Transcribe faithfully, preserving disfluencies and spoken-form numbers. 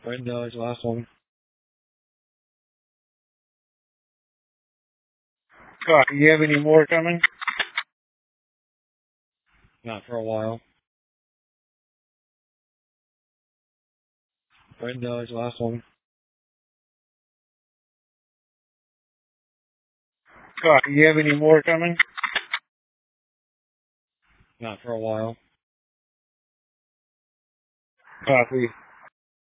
Brenda is the last one. Copy. You have any more coming? Not for a while. Brenda is the last one. Copy. You have any more coming? Not for a while. Copy.